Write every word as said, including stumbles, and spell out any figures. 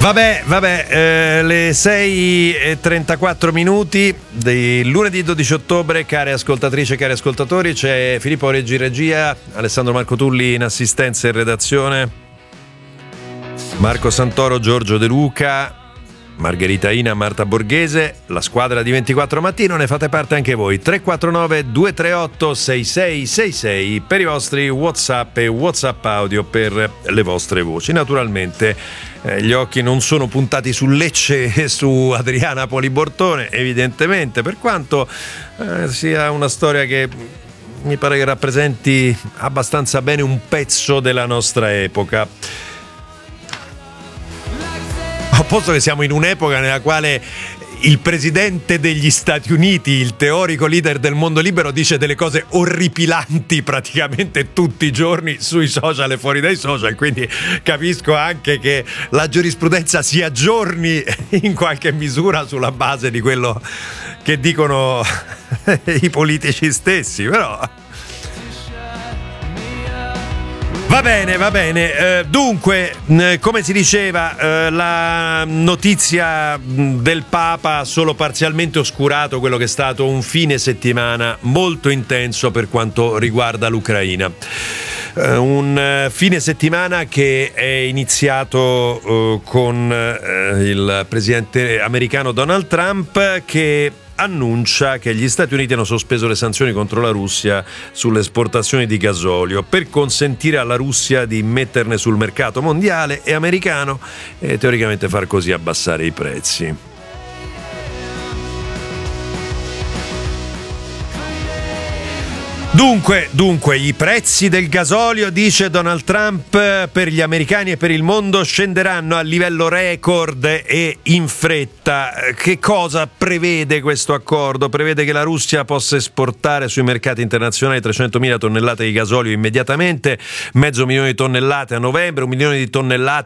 Vabbè, vabbè, eh, le sei e trentaquattro minuti del lunedì dodici ottobre, care ascoltatrici e cari ascoltatori, c'è Filippo Reggi regia, Alessandro Marco Tulli in assistenza e redazione, Marco Santoro, Giorgio De Luca, Margherita Ina, Marta Borghese, la squadra di ventiquattro Mattino, ne fate parte anche voi. Tre quattro nove due tre otto sei sei sei sei per i vostri WhatsApp e WhatsApp audio per le vostre voci. Naturalmente eh, gli occhi non sono puntati su Lecce e su Adriana Polibortone, evidentemente, per quanto eh, sia una storia che mi pare che rappresenti abbastanza bene un pezzo della nostra epoca. Posto che siamo in un'epoca nella quale il presidente degli Stati Uniti, il teorico leader del mondo libero, dice delle cose orripilanti praticamente tutti i giorni sui social e fuori dai social, quindi capisco anche che la giurisprudenza si aggiorni in qualche misura sulla base di quello che dicono i politici stessi, però... Va bene, va bene. Eh, dunque, eh, come si diceva, eh, la notizia del Papa ha solo parzialmente oscurato quello che è stato un fine settimana molto intenso per quanto riguarda l'Ucraina. Eh, un eh, fine settimana che è iniziato eh, con eh, il presidente americano Donald Trump, che annuncia che gli Stati Uniti hanno sospeso le sanzioni contro la Russia sulle esportazioni di gasolio per consentire alla Russia di metterne sul mercato mondiale e americano e teoricamente far così abbassare i prezzi. Dunque, dunque, i prezzi del gasolio, dice Donald Trump, per gli americani e per il mondo scenderanno a livello record e in fretta. Che cosa prevede questo accordo? Prevede che la Russia possa esportare sui mercati internazionali trecentomila tonnellate di gasolio immediatamente, mezzo milione di tonnellate a novembre, un milione di tonnellate